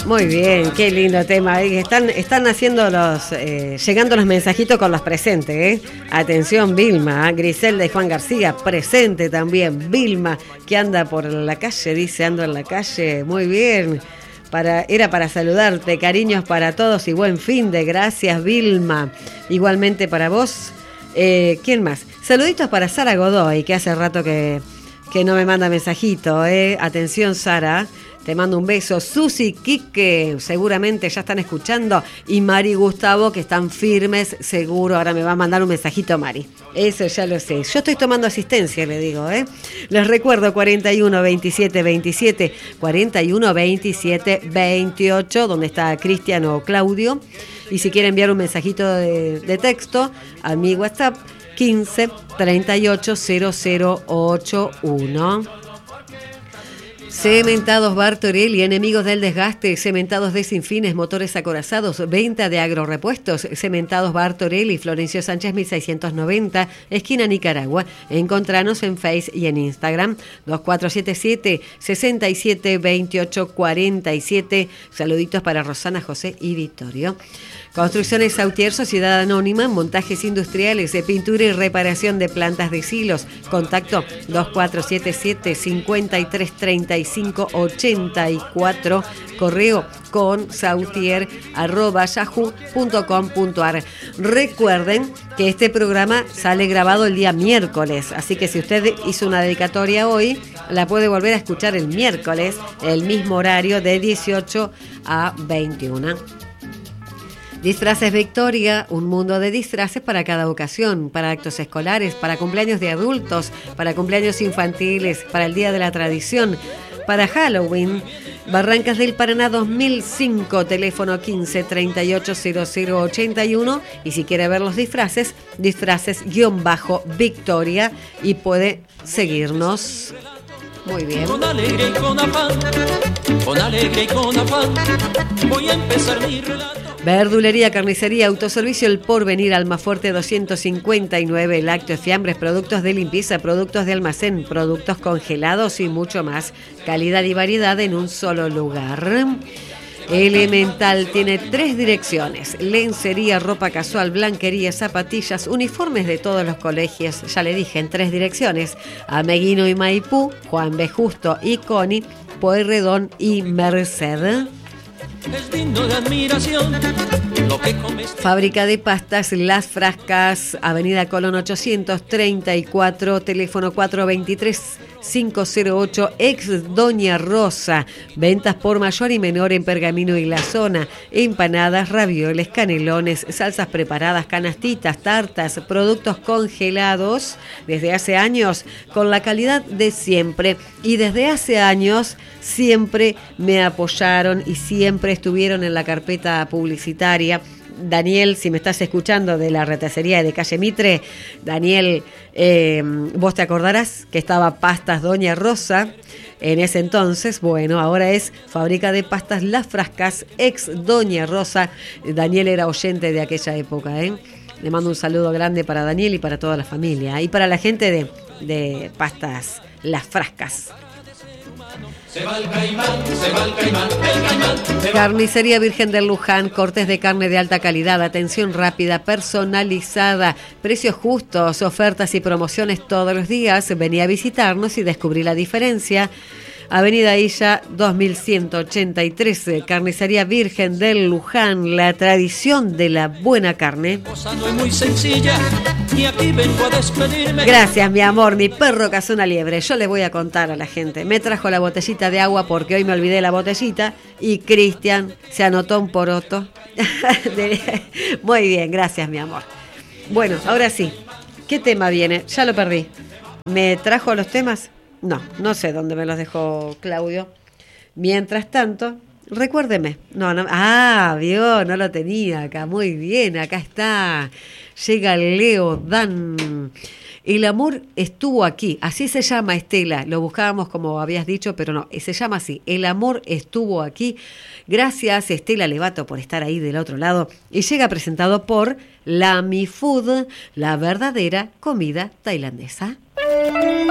Muy bien, qué lindo tema. Están haciendo llegando los mensajitos con los presentes, ¿eh? Atención, Vilma, Griselda y Juan García, presente también. Vilma, que anda por la calle, dice, ando en la calle. Muy bien. Era para saludarte, cariños para todos y buen fin de gracias, Vilma. Igualmente para vos. ¿Quién más? Saluditos para Sara Godoy, que hace rato que no me manda mensajito, Atención, Sara. Te mando un beso. Susi, Quique, seguramente ya están escuchando. Y Mari, Gustavo, que están firmes, seguro. Ahora me va a mandar un mensajito Mari. Eso ya lo sé. Yo estoy tomando asistencia, le digo, Les recuerdo 41 27 27, 41 27 28, donde está Cristian o Claudio. Y si quiere enviar un mensajito de texto a mi WhatsApp, 15 38 0081. Cementados Bartorelli, enemigos del desgaste, cementados de Sinfines, motores acorazados, venta de agrorepuestos, Cementados Bartorelli, Florencio Sánchez 1690, esquina Nicaragua. Encontranos en Face y en Instagram, 2477 67 28 47. Saluditos para Rosana, José y Vittorio. Construcciones Sautier, Sociedad Anónima, montajes industriales, pintura y reparación de plantas de silos. Contacto 2477 53 35 84. Correo con sautier@yahoo.com.ar. Recuerden que este programa sale grabado el día miércoles, así que si usted hizo una dedicatoria hoy, la puede volver a escuchar el miércoles, el mismo horario de 18 a 21. Disfraces Victoria, un mundo de disfraces para cada ocasión, para actos escolares, para cumpleaños de adultos, para cumpleaños infantiles, para el Día de la Tradición, para Halloween. Barrancas del Paraná 2005, teléfono 15 38 0081. Y si quiere ver los disfraces, disfraces-Victoria, y puede seguirnos. Muy bien. Con alegre y con afán, voy a empezar mi relato. Verdulería, carnicería, autoservicio El Porvenir, Almafuerte 259, lácteos, fiambres, productos de limpieza, productos de almacén, productos congelados y mucho más. Calidad y variedad en un solo lugar. Elemental tiene 3 direcciones: lencería, ropa casual, blanquería, zapatillas, uniformes de todos los colegios. Ya le dije, en 3 direcciones: Ameguino y Maipú, Juan B. Justo y Coni, Pueyrredón y Merced. Es digno de admiración lo que comes. Fábrica de pastas Las Frascas, Avenida Colón 834, teléfono 423-508, ex Doña Rosa. Ventas por mayor y menor en Pergamino y la zona. Empanadas, ravioles, canelones, salsas preparadas, canastitas, tartas, productos congelados. Desde hace años, con la calidad de siempre. Y desde hace años, siempre me apoyaron y siempre estuvieron en la carpeta publicitaria. Daniel, si me estás escuchando, de la retacería de Calle Mitre, Daniel, vos te acordarás que estaba Pastas Doña Rosa en ese entonces. Bueno, ahora es Fábrica de Pastas Las Frascas, ex Doña Rosa. Daniel era oyente de aquella época, Le mando un saludo grande para Daniel y para toda la familia. Y para la gente de Pastas Las Frascas. Se va el caimán, se va el caimán, el caimán. Carnicería Virgen del Luján, cortes de carne de alta calidad, atención rápida, personalizada, precios justos, ofertas y promociones todos los días. Vení a visitarnos y descubrí la diferencia. Avenida Illa 2183, Carnicería Virgen del Luján, la tradición de la buena carne. Cosa no es muy sencilla y aquí vengo a despedirme. Gracias, mi amor, mi perro cazó una liebre. Yo le voy a contar a la gente. Me trajo la botellita de agua porque hoy me olvidé la botellita y Cristian se anotó un poroto. Muy bien, gracias, mi amor. Bueno, ahora sí. ¿Qué tema viene? Ya lo perdí. ¿Me trajo los temas? No sé dónde me los dejó Claudio. Mientras tanto, recuérdeme. No, vio, no lo tenía acá. Muy bien, acá está. Llega Leo Dan. El amor estuvo aquí. Así se llama, Estela. Lo buscábamos como habías dicho, pero no. Se llama así. El amor estuvo aquí. Gracias, Estela Levato, por estar ahí del otro lado. Y llega presentado por Lami Food, la verdadera comida tailandesa.